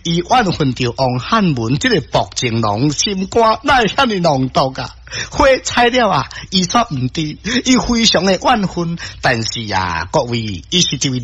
伊怨恨着王汉文这个薄情郎心肝，哪会遐尼浓毒啊？花菜了啊，伊煞毋知，伊非常的怨恨，但是啊，各位，伊是一位